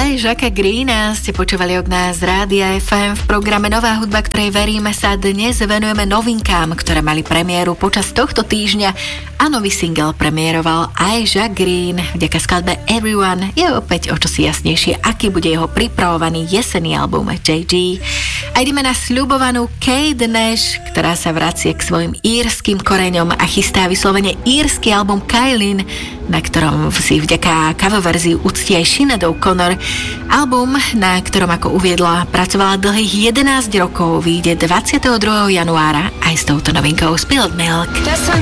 aj Jacka Greena ste počúvali od nás z Rádia FM v programe Nová hudba, ktorej veríme sa dnes venujeme novinkám, ktoré mali premiéru počas tohto týždňa a nový single premiéroval aj Jack Green. Vďaka skladbe Everyone je opäť o čosi jasnejšie, aký bude jeho pripravovaný jesenný album JG. A ideme na sľubovanú Kate Nash, ktorá sa vracie k svojim írskym koreňom a chystá vyslovene írsky album Kailin, na ktorom si vďaka coververzii uctí aj Sinead O'Connor. Album, na ktorom, ako uviedla, pracovala dlhých 11 rokov, vyjde 22. januára aj s touto novinkou Spilled Milk.